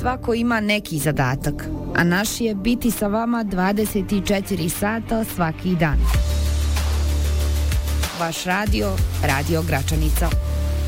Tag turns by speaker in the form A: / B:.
A: Svako ima neki zadatak, a naš je biti sa vama 24 sata svaki dan. Vaš radio, Radio Gračanica.